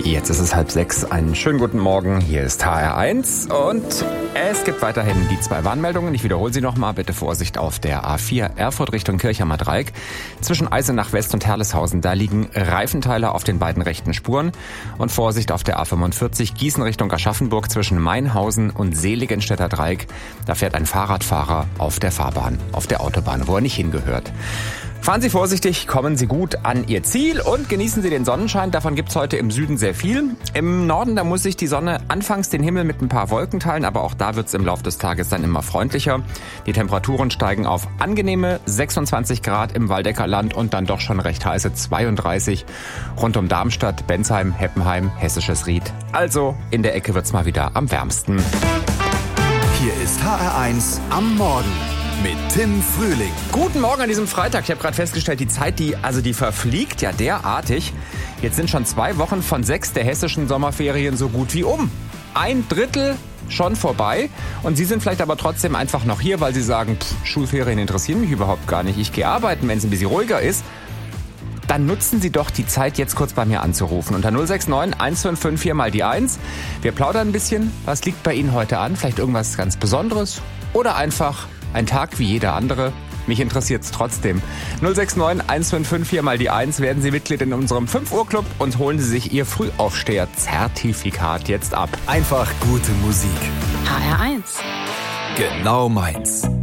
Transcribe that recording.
Jetzt ist es 5:30. Einen schönen guten Morgen. Hier ist HR1 und es gibt weiterhin die 2 Warnmeldungen. Ich wiederhole sie nochmal. Bitte Vorsicht auf der A4 Erfurt Richtung Kirchheimer Dreieck. Zwischen Eisenach West und Herleshausen. Da liegen Reifenteile auf den beiden rechten Spuren. Und Vorsicht auf der A45 Gießen Richtung Aschaffenburg zwischen Mainhausen und Seligenstädter Dreieck. Da fährt ein Fahrradfahrer auf der Fahrbahn, auf der Autobahn, wo er nicht hingehört. Fahren Sie vorsichtig, kommen Sie gut an Ihr Ziel und genießen Sie den Sonnenschein. Davon gibt's heute im Süden sehr viel. Im Norden, da muss sich die Sonne anfangs den Himmel mit ein paar Wolken teilen, aber auch da wird's im Laufe des Tages dann immer freundlicher. Die Temperaturen steigen auf angenehme 26 Grad im Waldecker Land und dann doch schon recht heiße 32 rund um Darmstadt, Bensheim, Heppenheim, Hessisches Ried. Also in der Ecke wird's mal wieder am wärmsten. Hier ist HR1 am Morgen mit Tim Frühling. Guten Morgen an diesem Freitag. Ich habe gerade festgestellt, die Zeit, die verfliegt ja derartig. Jetzt sind schon 2 Wochen von 6 der hessischen Sommerferien so gut wie um. 1/3 schon vorbei. Und Sie sind vielleicht aber trotzdem einfach noch hier, weil Sie sagen, Schulferien interessieren mich überhaupt gar nicht. Ich gehe arbeiten, wenn es ein bisschen ruhiger ist. Dann nutzen Sie doch die Zeit, jetzt kurz bei mir anzurufen. Unter 069 155 4 mal die 1. Wir plaudern ein bisschen. Was liegt bei Ihnen heute an? Vielleicht irgendwas ganz Besonderes? Oder einfach ein Tag wie jeder andere. Mich interessiert's trotzdem. 069 155 4 mal die 1. Werden Sie Mitglied in unserem 5 Uhr Club und holen Sie sich Ihr Frühaufsteher-Zertifikat jetzt ab. Einfach gute Musik. HR1. Genau meins.